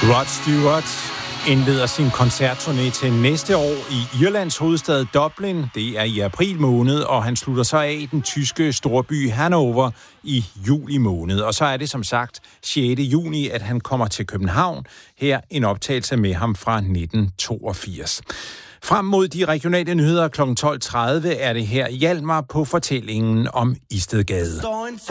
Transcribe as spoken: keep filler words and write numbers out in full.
Rod Stewart indleder sin koncertturné til næste år i Irlands hovedstad Dublin. Det er i april måned, og han slutter så af i den tyske storby Hannover i juli måned. Og så er det som sagt sjette juni, at han kommer til København. Her en optagelse med ham fra nitten toogfirs. Frem mod de regionale nyheder kl. tolv tredive er det her Hjalmar på fortællingen om Istedgade.